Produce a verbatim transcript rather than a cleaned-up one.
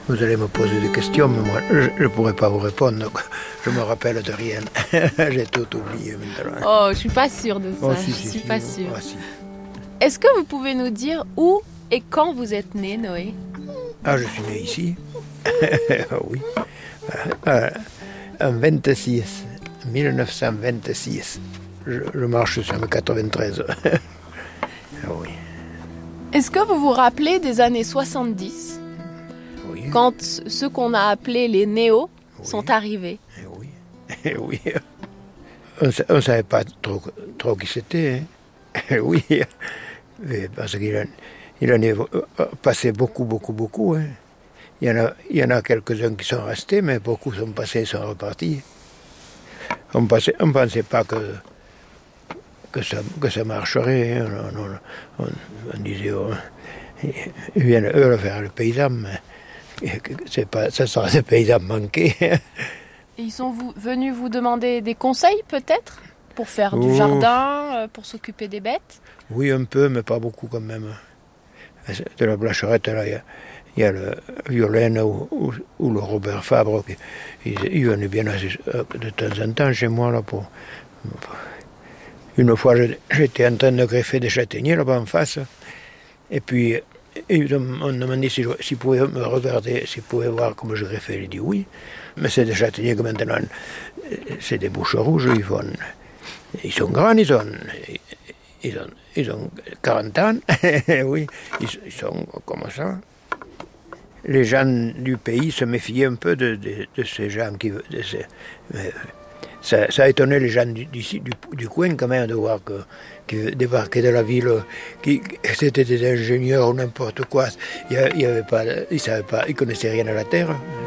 Vous allez me poser des questions, mais moi, je ne pourrai pas vous répondre. Donc je me rappelle de rien. J'ai tout oublié maintenant. Oh, je suis pas sûre de ça. Oh, si, je si, suis si, pas oh, sûre. ah, si. Est-ce que vous pouvez nous dire où et quand vous êtes né, Noé? Ah, je suis né ici. Oui. Ah, en vingt-six, mille neuf cent vingt-six. Je, je marche sur le quatre-vingt-treize. Ah, oui. Est-ce que vous vous rappelez des années soixante-dix, Oui. quand ceux qu'on a appelés les néos Oui. sont arrivés? Eh oui. Eh oui. On ne savait pas trop, trop qui c'était. Hein. Oui. Parce qu'il en, il en est passé beaucoup, beaucoup, beaucoup. Hein. Il y en a, il y en a quelques-uns qui sont restés, mais beaucoup sont passés et sont repartis. On ne pensait pas que, que, ça, que ça marcherait. Hein. On, on, on, on disait, oh, ils viennent eux faire le paysan, mais c'est pas, ça sera des paysans manqués. Et ils sont vous, venus vous demander des conseils, peut-être? Pour faire du Oh. jardin, pour s'occuper des bêtes? Oui, un peu, mais pas beaucoup quand même. De la Blacherette, là, il y a, il y a le Violaine ou, ou, ou le Robert Fabre. Ils, ils venaient bien de temps en temps chez moi. Là, pour... Une fois, j'étais en train de greffer des châtaigniers là-bas en face. Et puis, ils m'ont demandé s'ils si pouvaient me regarder, s'ils pouvaient voir comment je greffais. J'ai dit oui. Mais c'est des châtaigniers que maintenant, c'est des bouches rouges. Ils, font, ils sont grands, ils ont... Ils ont, ils ont quarante ans, oui, ils, ils sont comme ça. Les gens du pays se méfiaient un peu de, de, de ces gens qui... De ces, mais ça, ça a étonné les gens du, du, du, du coin quand même de voir que, qu'ils débarquaient de la ville, qui, c'était des ingénieurs ou n'importe quoi. Il y avait pas, ils ne savaient pas, ils connaissaient rien à la terre.